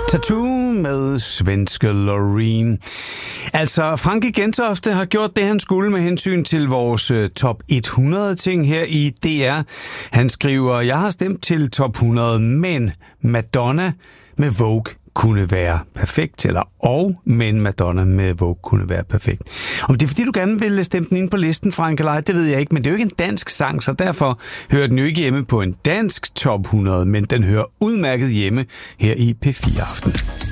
Tattoo med svenske Loreen. Altså, Frankie Gentofte har gjort det, han skulle med hensyn til vores top 100 ting her i DR. Han skriver, jeg har stemt til top 100, men Madonna med Vogue kunne være perfekt, men Madonna med Vogue kunne være perfekt. Om det er fordi, du gerne vil stemme den ind på listen, Frank, eller ej, det ved jeg ikke, men det er jo ikke en dansk sang, så derfor hører den jo ikke hjemme på en dansk top 100, men den hører udmærket hjemme her i P4 Aften.